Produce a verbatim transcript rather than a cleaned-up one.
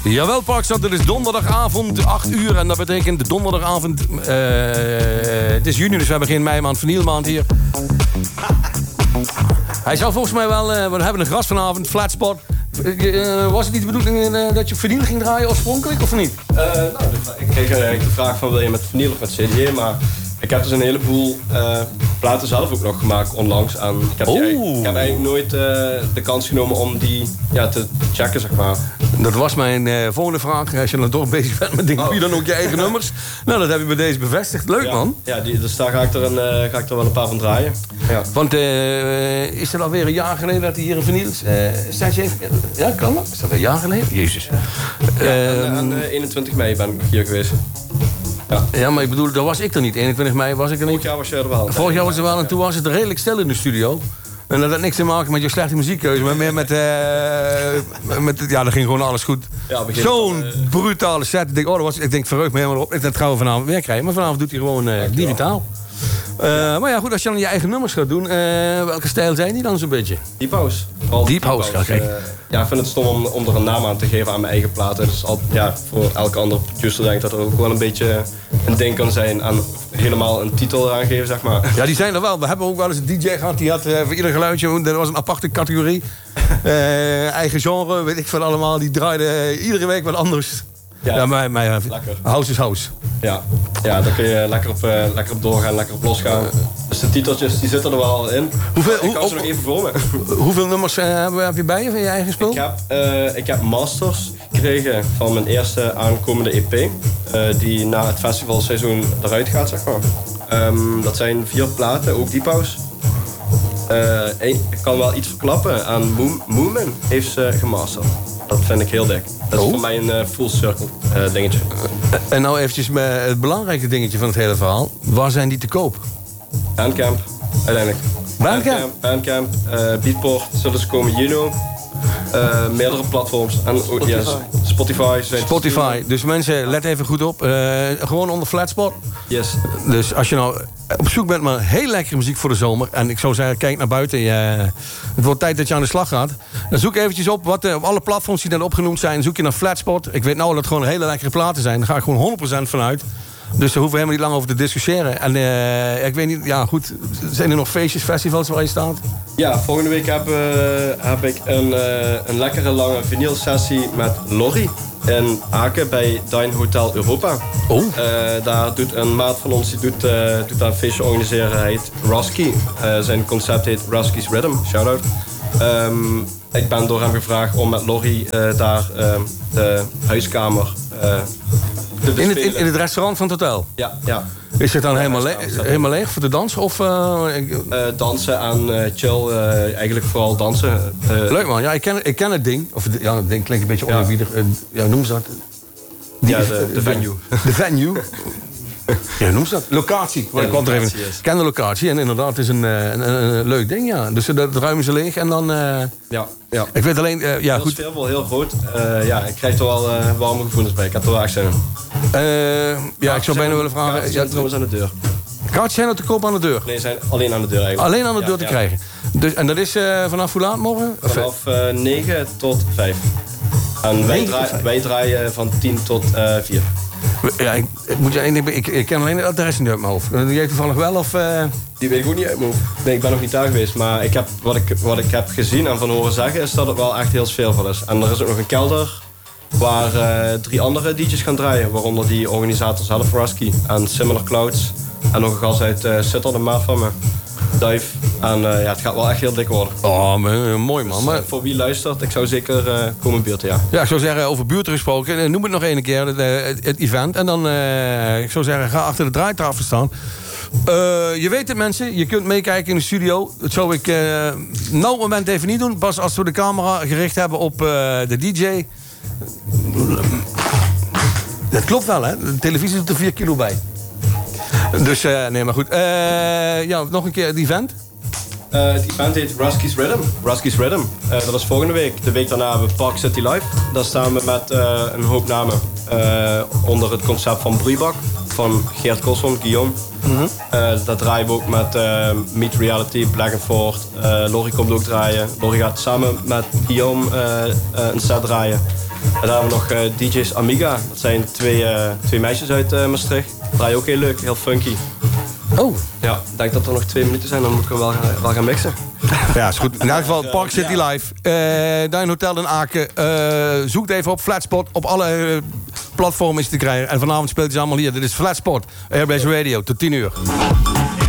Jawel, Parkstad, het is donderdagavond, acht uur. En dat betekent donderdagavond... Uh, het is juni, dus we hebben geen meimaand, vernielmaand hier. Hij zou volgens mij wel... Uh, we hebben een gras vanavond, Flatspot. Uh, was het niet de bedoeling uh, dat je vinyl ging draaien oorspronkelijk, of niet? Uh, nou, ik kreeg eigenlijk de vraag van wil je met vinyl of met C D, maar... Ik heb dus een heleboel uh, platen zelf ook nog gemaakt onlangs. En ik, heb die, ik heb eigenlijk nooit uh, de kans genomen om die ja, te checken, zeg maar. Dat was mijn uh, volgende vraag. Als je dan toch bezig bent met dingen, oh. Doe je dan ook je eigen nummers? Nou, dat heb je bij deze bevestigd. Leuk, ja, man. Ja, die, dus daar ga ik, er een, uh, ga ik er wel een paar van draaien. Ja. Want uh, is het alweer een jaar geleden dat hij hier in vinyl is? Uh, staat je even... Ja, kan dat? Is dat een jaar geleden? Jezus. Ja, uh, en, en uh, eenentwintig mei ben ik hier geweest. Ja. ja, maar ik bedoel, daar was ik er niet. eenentwintig mei was ik er niet. Vorig jaar was je er wel. Vorig jaar was er wel en toen was het redelijk stil in de studio. En dat had niks te maken met je slechte muziekkeuze, maar meer met... Uh, met ja, dat ging gewoon alles goed. Ja, Zo'n uh, brutale set. Ik denk, oh, dat was, ik denk, verheug me helemaal op. Dat gaan we vanavond weer krijgen. Maar vanavond doet hij gewoon uh, digitaal. Uh, maar ja, goed, als je dan je eigen nummers gaat doen, uh, welke stijl zijn die dan zo'n beetje? Deep House. Deep, Deep House, ja, kijk. Uh, ja, ik vind het stom om, om er een naam aan te geven aan mijn eigen platen. Dus al, ja, voor elke andere producer denk ik dat er ook wel een beetje een ding kan zijn aan helemaal een titel aangeven, zeg maar. Ja, die zijn er wel. We hebben ook wel eens een D J gehad, die had uh, voor ieder geluidje, dat was een aparte categorie. Uh, eigen genre, weet ik veel allemaal. Die draaide uh, iedere week wat anders. Ja, ja maar, maar lekker. House is house. Ja, ja daar kun je lekker op, uh, lekker op doorgaan, lekker op losgaan. Dus de titeltjes die zitten er wel in. Hoeveel, ik kan ze nog even voor me. Hoeveel nummers uh, heb je bij je van je eigen spul? Ik heb, uh, ik heb masters gekregen van mijn eerste aankomende E P. Uh, die na het festivalseizoen eruit gaat, zeg maar. Um, dat zijn vier platen, ook Deep House. Uh, ik kan wel iets verklappen. Aan Moomin heeft ze gemasterd. Dat vind ik heel dik. Dat is oh. voor mij een uh, full circle uh, dingetje. En nou eventjes met het belangrijke dingetje van het hele verhaal. Waar zijn die te koop? Bandcamp, uiteindelijk. Bandcamp? Bandcamp, uh, Beatport, zullen ze komen, Juno. Uh, meerdere platforms. En Spotify. Yes, Spotify. Spotify. Dus mensen, let even goed op. Uh, gewoon onder Flatspot. Yes. Dus als je nou op zoek bent naar heel lekkere muziek voor de zomer. En ik zou zeggen, kijk naar buiten. Je, het wordt tijd dat je aan de slag gaat. Dan zoek eventjes op wat uh, op alle platforms die net opgenoemd zijn. Zoek je naar Flatspot. Ik weet nou dat het gewoon hele lekkere platen zijn. Daar ga ik gewoon honderd procent vanuit. Dus daar hoeven we helemaal niet lang over te discussiëren. En uh, ik weet niet, ja goed, zijn er nog feestjes, festivals waar je staat? Ja, volgende week heb, uh, heb ik een, uh, een lekkere lange vinylsessie met Lorry in Aken bij Dine Hotel Europa. Oh. Uh, daar doet een maat van ons, die doet, uh, doet daar een feestje organiseren. Hij heet Rusky. Uh, zijn concept heet Rusky's Rhythm. Shout-out. Um, ik ben door hem gevraagd om met Lorry uh, daar uh, de huiskamer... Uh, In het, in, in het restaurant van het hotel? Ja, ja. Is het dan ja, helemaal, le helemaal leeg voor de dans? Of, uh, uh, dansen en uh, chill, uh, eigenlijk vooral dansen. Uh, Leuk man, ja, ik ken, ik ken het ding. Of ja, het ding klinkt een beetje oneerbiedig. Ja. Uh, ja, noem ze dat? Die, ja, de, de venue. De venue. Ja, noem ze dat? Locatie. Ja, ik kwam er even. Ik ken de locatie en inderdaad, het is een, een, een, een leuk ding, ja. Dus dat ruimen ze leeg en dan... Uh, ja, ja. Ik weet alleen... Uh, ja, heel goed. Sfeervol, heel groot. Uh, ja, ik krijg er wel uh, warme gevoelens bij. Ik heb er wel echt zin in. Uh, ja, ik zou bijna willen vragen... Kaartjes zijn trouwens aan de deur. Kaartjes zijn er te koop aan de deur? Nee, zijn alleen aan de deur eigenlijk. Alleen aan de deur ja, te ja. krijgen. Dus, en dat is uh, vanaf hoe laat morgen? Vanaf uh, negen tot vijf. En wij, draai, wij draaien van tien tot vier. Ja, ik, moet je, ik, ik, ik ken alleen het adres niet uit mijn hoofd. Doe jij toevallig wel of... Uh... Die weet ik ook niet uit mijn hoofd. Nee, ik ben nog niet daar geweest. Maar ik heb, wat, ik, wat ik heb gezien en van horen zeggen is dat het wel echt heel sfeervol is. En er is ook nog een kelder waar uh, drie andere D J's gaan draaien. Waaronder die organisator zelf, Rusky. En Similar Clouds. En nog een gast uit uh, Sitter, de maat van me. Dive. En uh, ja, het gaat wel echt heel dik worden. Oh, man, mooi man. Dus, uh, voor wie luistert, ik zou zeker uh, komen buurten, ja. Ja, ik zou zeggen, over buurten gesproken. Noem het nog één keer, het, het, het event. En dan, uh, ik zou zeggen, ga achter de draaitafel staan. Uh, je weet het mensen, je kunt meekijken in de studio. Dat zou ik uh, nou op het moment even niet doen. Pas als we de camera gericht hebben op uh, de D J. Dat klopt wel, hè? De televisie doet er vier kilo bij. Dus, uh, nee, maar goed. Uh, ja, nog een keer het event. Uh, het event heet Rusky's Rhythm. Rusky's Rhythm. Uh, dat is volgende week. De week daarna hebben we Park City Live. Daar staan we met uh, een hoop namen. Uh, onder het concept van Broeibak. Van Geert Kosson, Guillaume. Mm-hmm. uh, dat draaien we ook met uh, Meet Reality, Black and Fort. Uh, Lori komt ook draaien. Lori gaat samen met Guillaume uh, uh, een set draaien. En dan hebben we nog uh, D J's Amiga. Dat zijn twee, uh, twee meisjes uit uh, Maastricht. Draaien ook heel leuk, heel funky. Oh. Ja, ik denk dat er nog twee minuten zijn, dan moet ik hem wel gaan, wel gaan mixen. Ja, is goed. In ieder geval Park City Live. Uh, Duin Hotel in Aken. Uh, zoek het even op Flatspot. Op alle uh, platformen is te krijgen. En vanavond speelt hij ze allemaal hier. Dit is Flatspot. Airbase Radio. Tot tien uur.